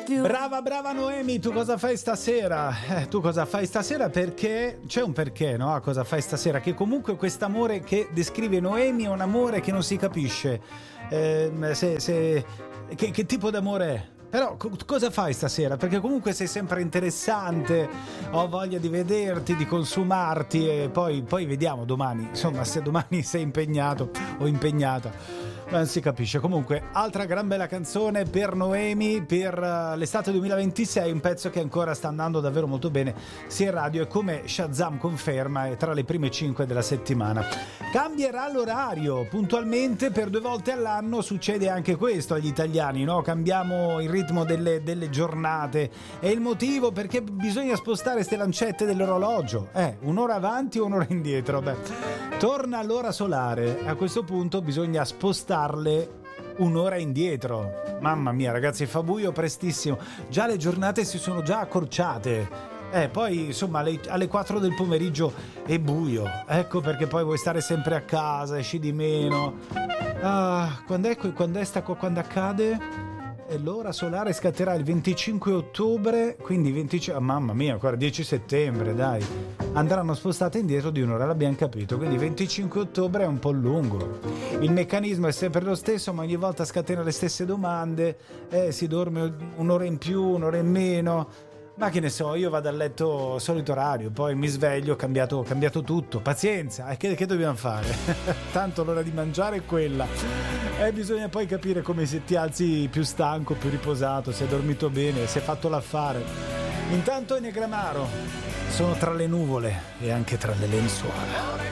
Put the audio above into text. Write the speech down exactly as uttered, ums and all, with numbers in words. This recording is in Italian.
Brava, brava Noemi, tu cosa fai stasera? Eh, tu cosa fai stasera? Perché c'è un perché, no? A cosa fai stasera? Che comunque quest'amore che descrive Noemi è un amore che non si capisce. Eh, se, se, che, che tipo d'amore è? Però co- cosa fai stasera? Perché comunque sei sempre interessante, ho voglia di vederti, di consumarti e poi, poi vediamo domani, insomma, se domani sei impegnato o impegnata. Non si capisce. Comunque, altra gran bella canzone per Noemi per uh, l'estate duemilaventisei, un pezzo che ancora sta andando davvero molto bene sia in radio e come Shazam conferma è tra le prime cinque della settimana. Cambierà l'orario puntualmente per due volte all'anno, succede anche questo agli italiani, no? Cambiamo il ritmo delle, delle giornate e il motivo perché bisogna spostare ste lancette dell'orologio, eh, un'ora avanti o un'ora indietro. Beh, torna l'ora solare, a questo punto bisogna spostare un'ora indietro. Mamma mia ragazzi, fa buio prestissimo, già le giornate si sono già accorciate, eh, poi insomma alle, alle quattro del pomeriggio è buio, ecco perché poi vuoi stare sempre a casa, esci di meno. Ah, quando è, quando è sta, quando accade? E l'ora solare scatterà il venticinque ottobre, quindi venticinque, oh, mamma mia, ancora dieci settembre, dai. Andranno spostate indietro di un'ora, l'abbiamo capito, quindi venticinque ottobre è un po' lungo. Il meccanismo è sempre lo stesso, ma ogni volta scatena le stesse domande, eh, si dorme un'ora in più, un'ora in meno. Ma che ne so, io vado a letto solito orario, poi mi sveglio, ho cambiato, ho cambiato tutto, pazienza, e che, che dobbiamo fare? Tanto l'ora di mangiare è quella, e bisogna poi capire come se ti alzi più stanco, più riposato, se hai dormito bene, se hai fatto l'affare. Intanto Enegramaro, sono tra le nuvole e anche tra le lenzuola.